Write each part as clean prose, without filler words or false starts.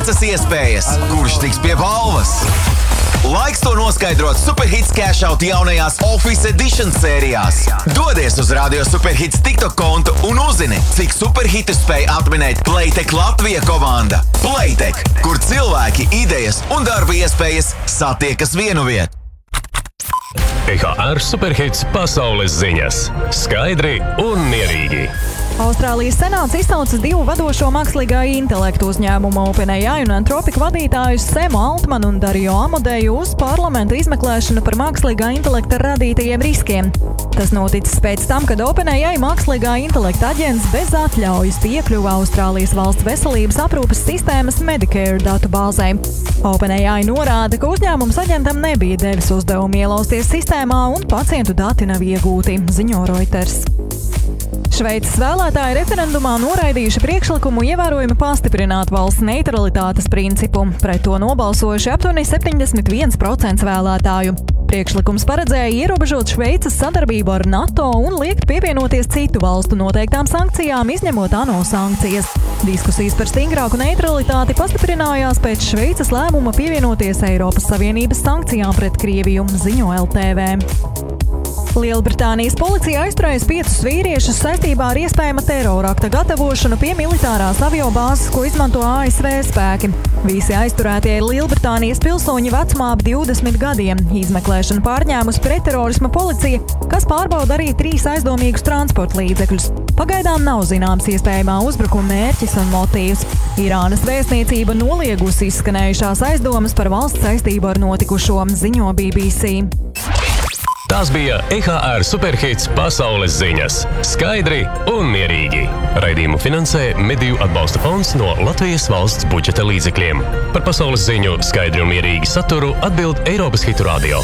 5 iespējas. Kurš tiks pie balvas? Laiks to noskaidrot Superhits Cash Out jaunajās Office Edition sērijās. Dodies uz Radio Superhits TikTok kontu un uzzini, cik superhitu spēj atminēt Playtech Latvija komanda. Playtech, kur cilvēki, idejas un darba iespējas satiekas vienu vietu. EHR Superhits pasaules ziņas. Skaidri un mierīgi. Austrālijas senāts izsaucis 2 vadošo mākslīgā intelektu uzņēmumu OpenAI un Anthropic vadītājus Semu Altmanu un Dario Amodeju uz parlamenta izmeklēšanu par mākslīgā intelekta radītajiem riskiem. Tas noticis pēc tam, kad OpenAI mākslīgā intelekta aģents bez atļaujas piekļuva Austrālijas valsts veselības aprūpes sistēmas Medicare datu bāzei. OpenAI norāda, ka uzņēmums aģentam nebija devis uzdevumu ielausties sistēmā un pacientu dati nav iegūti, ziņo Reuters. Šveices vēlētāji referendumā noraidījuši priekšlikumu ievērojami pastiprināt valsts neutralitātes principu. Pret to nobalsojuši aptuveni 71% vēlētāju. Priekšlikums paredzēja ierobežot Šveices sadarbību ar NATO un liekt pievienoties citu valstu noteiktām sankcijām, izņemot ANO sankcijas. Diskusijas par stingrāku neutralitāti pastiprinājās pēc Šveices lēmuma pievienoties Eiropas Savienības sankcijām pret Krieviju, ziņo LTV. Lielbritānijas policija aizturējas 5 vīriešus saistībā ar iespējama terorakta gatavošanu pie militārās aviobāzes, ko izmanto ASV spēki. Visi aizturētie ir Lielbritānijas pilsoņi vecumā ap 20 gadiem. Izmeklēšanu pārņēmusi pretterorisma policija, kas pārbauda arī 3 aizdomīgus transporta līdzekļus. Pagaidām nav zināms iespējamā uzbrukuma mērķis un motīvs. Irānas vēstniecība noliegusi izskanējušās aizdomas par valsts saistību ar notikušo, ziņo BBC. Tās bija EHR Superhits pasaules ziņas. Skaidri un mierīgi. Raidījumu finansē Mediju atbalsta fonds no Latvijas valsts budžeta līdzekļiem. Par pasaules ziņu skaidri un mierīgi saturu atbild Eiropas Hitu Radio.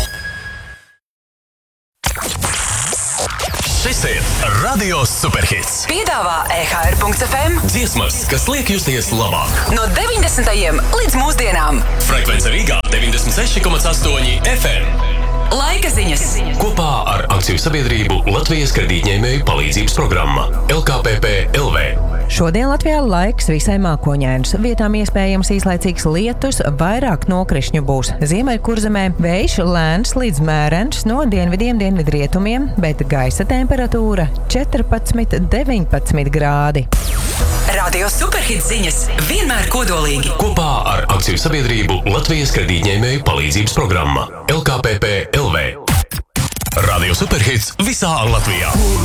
Šis ir Radio Superhits. Piedāvā EHR.FM Dziesmas, kas liek justies labāk. no 90. līdz mūsdienām. Frekvence Rīgā 96,8 FM. Laika ziņas. Kopā ar akciju sabiedrību Latvijas kredītņēmēju palīdzības programma LKPP LV. Šodien Latvijā laiks visai mākoņains. Vietām iespējams īslaicīgs lietus, vairāk nokrišņu būs. Ziemeļkurzemē vējš lēns līdz mērens no dienvidiem dienvidrietumiem, bet gaisa temperatūra 14–19 grādi. Radio Superhits ziņas vienmēr kodolīgi. Kopā ar akciju sabiedrību Latvijas kredītņēmēju palīdzības programma LKPP LV. Radio Superhits visā Latvijā.